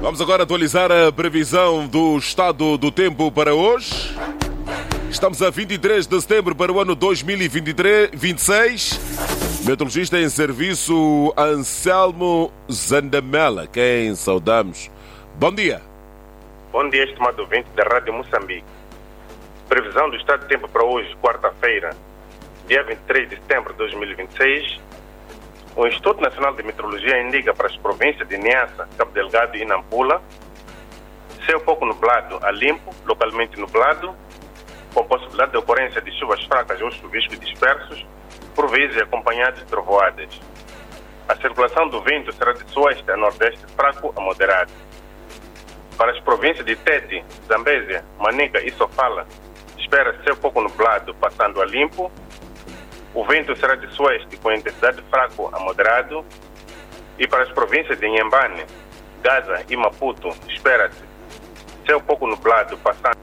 Vamos agora atualizar a previsão do estado do tempo para hoje. Estamos a 23 de setembro para o ano 2026. Meteorologista em serviço Anselmo Zandamela, quem saudamos. Bom dia. Bom dia, estimado ouvinte da Rádio Moçambique. Previsão do estado de tempo para hoje, quarta-feira, dia 23 de setembro de 2026. O Instituto Nacional de Meteorologia indica para as províncias de Niassa, Cabo Delgado e Nampula céu pouco nublado a limpo, localmente nublado, com possibilidade de ocorrência de chuvas fracas ou chuviscos dispersos, por vezes acompanhados de trovoadas. A circulação do vento será de sueste a nordeste fraco a moderado. Para as províncias de Tete, Zambésia, Manica e Sofala, espera-se céu pouco nublado, passando a limpo. O vento será de sueste com intensidade fraco a moderado. E para as províncias de Inhambane, Gaza e Maputo, espera-se céu pouco nublado, passando.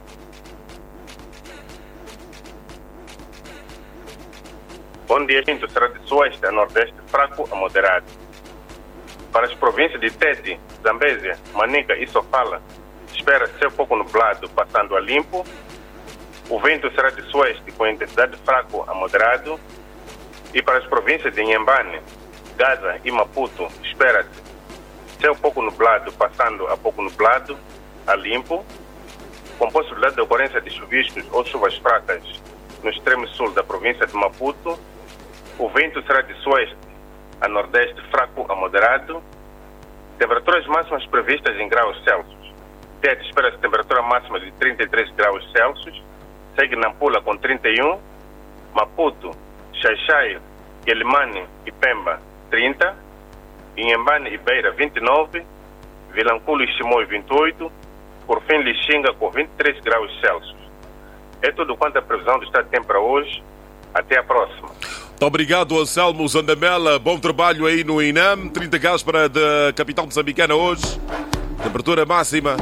Bom dia, o vento será de sueste a nordeste fraco a moderado. Para as províncias de Tete, Zambésia, Manica e Sofala, espera-se céu pouco nublado, passando a limpo. O vento será de sueste com intensidade fraco a moderado. E para as províncias de Inhambane, Gaza e Maputo, espera-se céu pouco nublado, passando a pouco nublado, a limpo, com possibilidade de ocorrência de chuviscos ou chuvas fracas no extremo sul da província de Maputo. O vento será de sueste a nordeste fraco a moderado. Temperaturas máximas previstas em graus Celsius. Tete espera-se temperatura máxima de 33 graus Celsius. Segue Nampula com 31. Maputo, Xaixai, Quelimane e Pemba, 30. Inhambane e Beira, 29. Vilanculo e Chimoio, 28. Por fim, Lixinga com 23 graus Celsius. É tudo quanto a previsão do estado de tempo para hoje. Até a próxima. Muito obrigado, Anselmo Zandamela. Bom trabalho aí no INAM. 30 graus para a capital moçambicana hoje. Temperatura máxima.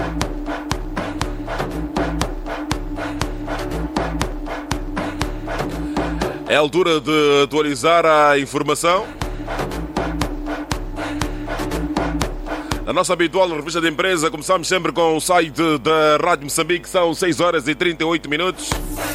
É a altura de atualizar a informação. Na nossa habitual revista de empresa, começamos sempre com o site da Rádio Moçambique. São 6 horas e 38 minutos.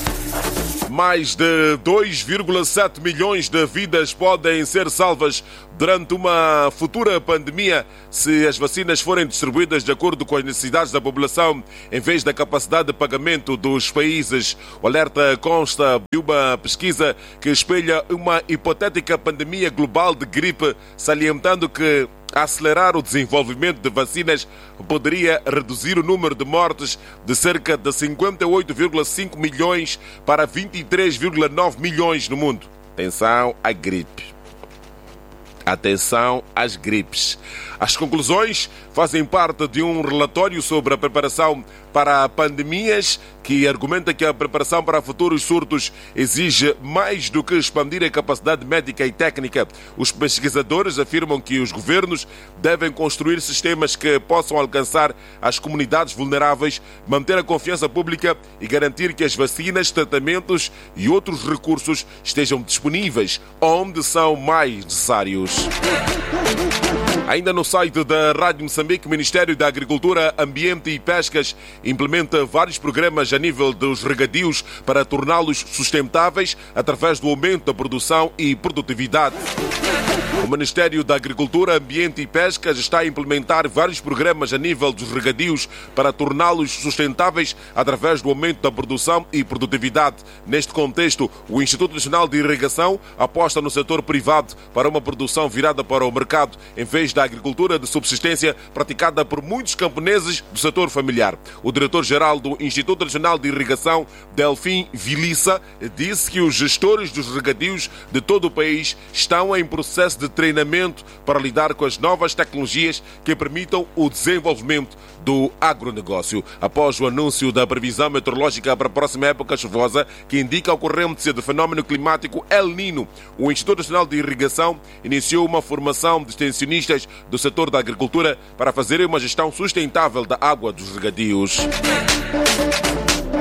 Mais de 2,7 milhões de vidas podem ser salvas durante uma futura pandemia se as vacinas forem distribuídas de acordo com as necessidades da população em vez da capacidade de pagamento dos países. O alerta consta de uma pesquisa que espelha uma hipotética pandemia global de gripe, salientando que acelerar o desenvolvimento de vacinas poderia reduzir o número de mortes de cerca de 58,5 milhões para 23,9 milhões no mundo. Atenção à gripe. Atenção às gripes. As conclusões fazem parte de um relatório sobre a preparação para pandemias que argumenta que a preparação para futuros surtos exige mais do que expandir a capacidade médica e técnica. Os pesquisadores afirmam que os governos devem construir sistemas que possam alcançar as comunidades vulneráveis, manter a confiança pública e garantir que as vacinas, tratamentos e outros recursos estejam disponíveis onde são mais necessários. Ainda no site da Rádio Moçambique, o Ministério da Agricultura, Ambiente e Pescas implementa vários programas a nível dos regadios para torná-los sustentáveis através do aumento da produção e produtividade. O Ministério da Agricultura, Ambiente e Pescas está a implementar vários programas a nível dos regadios para torná-los sustentáveis através do aumento da produção e produtividade. Neste contexto, o Instituto Nacional de Irrigação aposta no setor privado para uma produção virada para o mercado, em vez da agricultura de subsistência praticada por muitos camponeses do setor familiar. O diretor-geral do Instituto Nacional de Irrigação, Delfim Vilissa, disse que os gestores dos regadios de todo o país estão em processo de treinamento para lidar com as novas tecnologias que permitam o desenvolvimento do agronegócio. Após o anúncio da previsão meteorológica para a próxima época chuvosa, que indica a ocorrência do fenómeno climático El Niño, o Instituto Nacional de Irrigação iniciou uma formação de extensionistas do setor da agricultura para fazerem uma gestão sustentável da água dos regadios.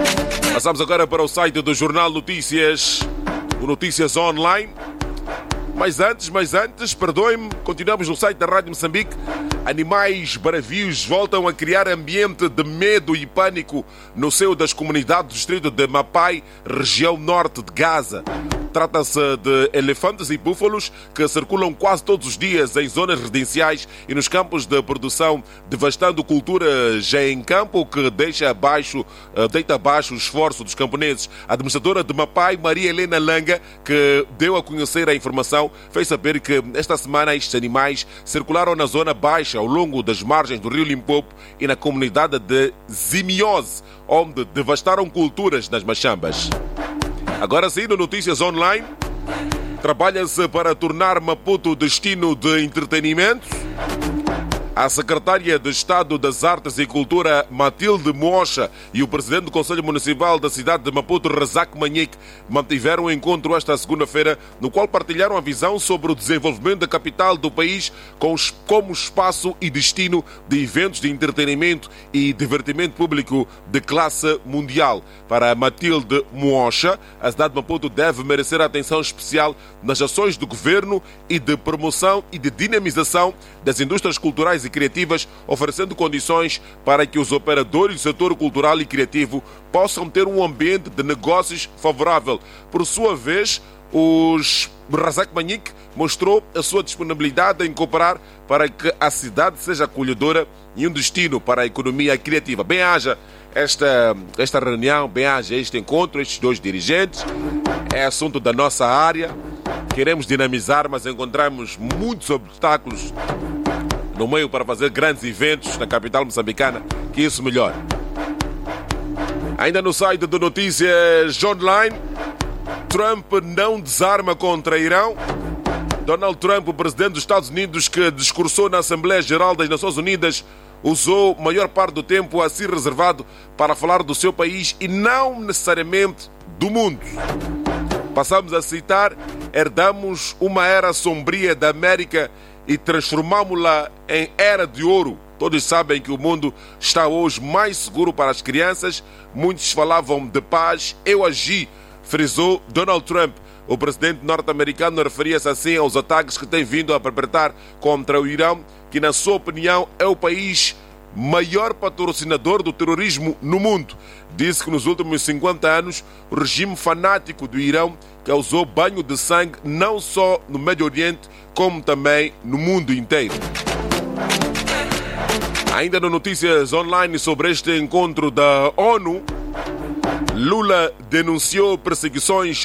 Passamos agora para o site do Jornal Notícias, o Notícias Online. Mas antes, perdoem-me, continuamos no site da Rádio Moçambique. Animais bravios voltam a criar ambiente de medo e pânico no seio das comunidades do distrito de Mapai, região norte de Gaza. Trata-se de elefantes e búfalos que circulam quase todos os dias em zonas residenciais e nos campos de produção, devastando culturas em campo, o que deita abaixo o esforço dos camponeses. A administradora de Mapai, Maria Helena Langa, que deu a conhecer a informação, fez saber que esta semana estes animais circularam na zona baixa, ao longo das margens do rio Limpopo e na comunidade de Zimiose, onde devastaram culturas nas machambas. Agora sim, no Notícias Online, trabalha-se para tornar Maputo destino de entretenimento. A secretária de Estado das Artes e Cultura, Matilde Mocha, e o presidente do Conselho Municipal da cidade de Maputo, Razak Manique, mantiveram um encontro esta segunda-feira, no qual partilharam a visão sobre o desenvolvimento da capital do país como espaço e destino de eventos de entretenimento e divertimento público de classe mundial. Para Matilde Mocha, a cidade de Maputo deve merecer atenção especial nas ações do governo e de promoção e de dinamização das indústrias culturais e criativas, oferecendo condições para que os operadores do setor cultural e criativo possam ter um ambiente de negócios favorável. Por sua vez, o Razak Manique mostrou a sua disponibilidade em cooperar para que a cidade seja acolhedora e um destino para a economia criativa. Bem-haja esta reunião, bem-haja este encontro, estes dois dirigentes. É assunto da nossa área. Queremos dinamizar, mas encontramos muitos obstáculos no meio para fazer grandes eventos na capital moçambicana, que isso melhora. Ainda no site do Notícias Online, Trump não desarma contra Irão. Donald Trump, o presidente dos Estados Unidos, que discursou na Assembleia Geral das Nações Unidas, usou a maior parte do tempo a si reservado para falar do seu país e não necessariamente do mundo. Passamos a citar: herdamos uma era sombria da América e transformámo-la em era de ouro. Todos sabem que o mundo está hoje mais seguro para as crianças. Muitos falavam de paz. Eu agi, frisou Donald Trump. O presidente norte-americano referia-se assim aos ataques que tem vindo a perpetrar contra o Irão, que, na sua opinião, é o país maior patrocinador do terrorismo no mundo. Disse que nos últimos 50 anos o regime fanático do Irão causou banho de sangue não só no Médio Oriente, como também no mundo inteiro. Ainda no Notícias Online sobre este encontro da ONU, Lula denunciou perseguições